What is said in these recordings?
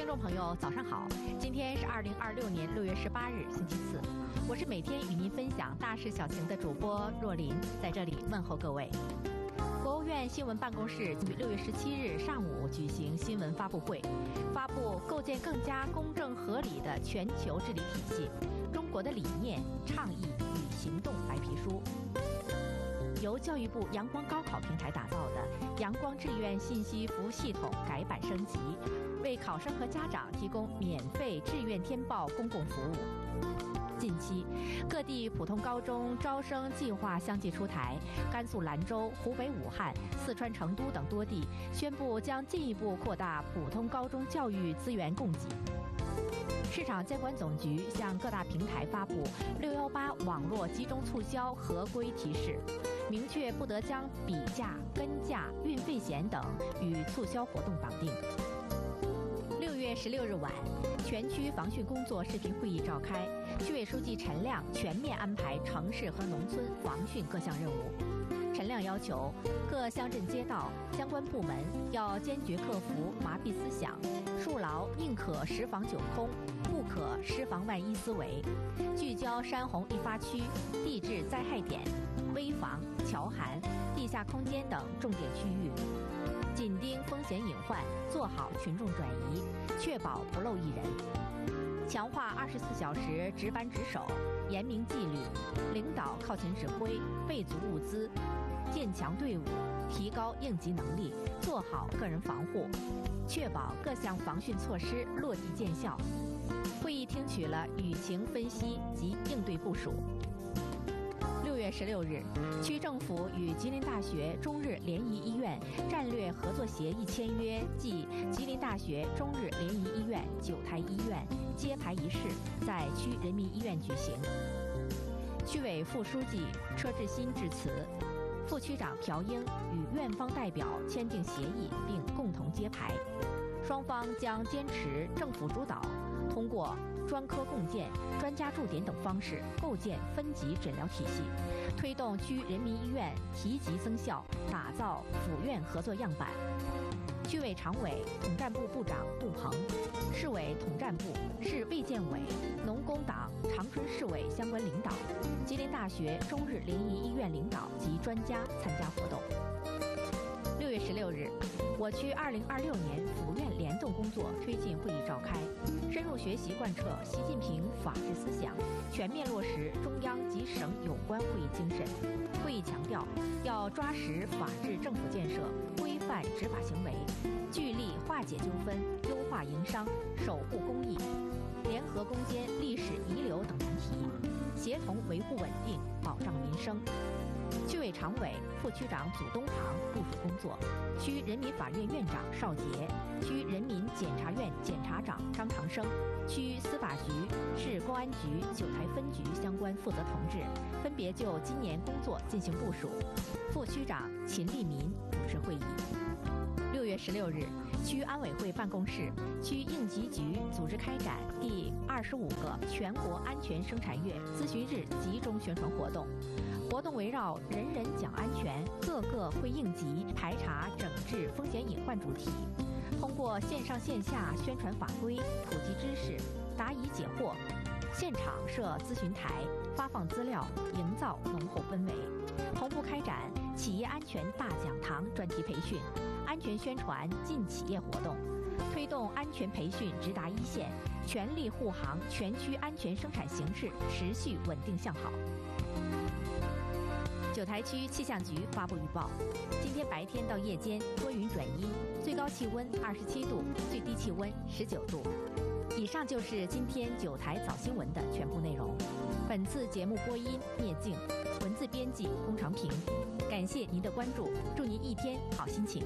听众朋友，早上好！今天是2026年6月18日，星期四。我是每天与您分享大事小情的主播若琳，在这里问候各位。国务院新闻办公室于6月17日上午举行新闻发布会，发布构建更加公正合理的全球治理体系——中国的理念、倡议与行动白皮书。由教育部阳光高考平台打造的阳光志愿信息服务系统改版升级，为考生和家长提供免费志愿填报公共服务。近期，各地普通高中招生计划相继出台，甘肃兰州、湖北武汉、四川成都等多地宣布将进一步扩大普通高中教育资源供给。市场监管总局向各大平台发布618网络集中促销合规提示，明确不得将比价、跟价、运费险等与促销活动绑定。6月16日晚，全区防汛工作视频会议召开，区委书记陈亮全面安排城市和农村防汛各项任务。陈亮要求各乡镇街道相关部门要坚决克服麻痹思想，树牢宁可十防九空，不可十防万一思维，聚焦山洪易发区、地质灾害点、危房、桥涵、地下空间等重点区域，紧盯风险隐患，做好群众转移，确保不漏一人。强化24小时值班值守，严明纪律，领导靠前指挥，备足物资，建强队伍，提高应急能力，做好个人防护，确保各项防汛措施落地见效。会议听取了舆情分析及应对部署。6月16日，区政府与吉林大学中日联谊医院战略合作协议签约暨吉林大学中日联谊医院9台医院揭牌仪式在区人民医院举行。区委副书记车志新致辞，副区长朴英与院方代表签订协议并共同揭牌。双方将坚持政府主导，通过专科共建、专家驻点等方式构建分级诊疗体系，推动区人民医院提级增效，打造府院合作样板。区委常委、统战部部长杜鹏，市委统战部、市卫健委、农工党长春市委相关领导，吉林大学中日联谊医院领导及专家参加活动。6月16日，我区2026年府院联动工作推进会议召开，深入学习贯彻习近平法治思想，全面落实中央及省有关会议精神。会议强调，要抓实法治政府建设，规范执法行为，聚力化解纠纷，优化营商，守护公益，联合攻坚历史遗留等难题，协同维护稳定，保障民生。区委常委、副区长祖东航部署工作，区人民法院院长邵杰，区人民检察院检察长张长生，区司法局、市公安局9台分局相关负责同志分别就今年工作进行部署。副区长秦立民主持会议。6月16日，区安委会办公室、区应急局组织开展第25个全国安全生产月咨询日集中宣传活动。活动围绕“人人讲安全，个个会应急，排查整治风险隐患”主题，通过线上线下宣传法规、普及知识、答疑解惑，现场设咨询台，发放资料，营造浓厚氛围。同步开展企业安全大讲堂专题培训、安全宣传进企业活动，推动安全培训直达一线，全力护航全区安全生产形势持续稳定向好。9台区气象局发布预报，今天白天到夜间多云转阴，最高气温27度，最低气温19度。以上就是今天9台早新闻的全部内容。本次节目播音聂静，文字编辑龚长平。感谢您的关注，祝您一天好心情。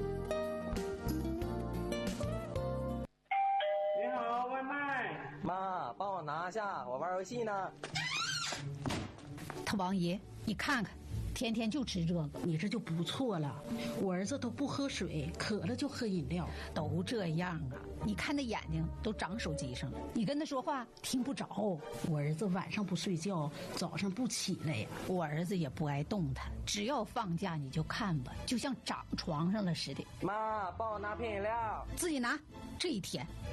你好，外卖。 妈，帮我拿下，我玩游戏呢。 他王爷，你看看。天天就吃这个， 你这就不错了。我儿子都不喝水，渴了就喝饮料， 都这样啊。你看那眼睛都长手机上了，你跟他说话听不着。 我儿子晚上不睡觉，早上不起来呀。 我儿子也不爱动弹，只要放假你就看吧，就像长床上了似的。 妈，帮我拿瓶饮料。 自己拿。这一天